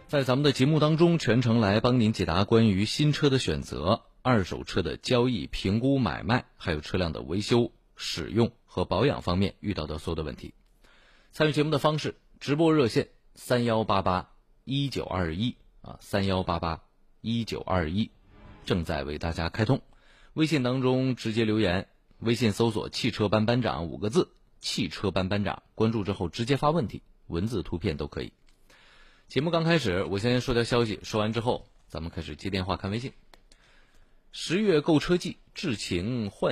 在咱们的节目当中，全程来帮您解答关于新车的选择、二手车的交易、评估、买卖，还有车辆的维修、使用和保养方面遇到的所有的问题。参与节目的方式，直播热线31881921啊，31881921正在为大家开通。微信当中直接留言，微信搜索汽车班班长5个字，汽车班班长，关注之后直接发问题，文字图片都可以。节目刚开始，我先说条消息，说完之后咱们开始接电话看微信。10月购车季，智擎换